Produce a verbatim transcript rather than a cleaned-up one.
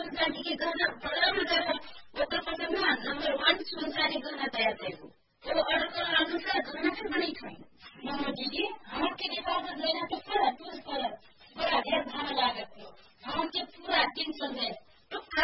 सुनसानी के गहना बड़ा मजा है। वो तो पसंद ना नंबर वन सुनसानी गहना तैयार थे।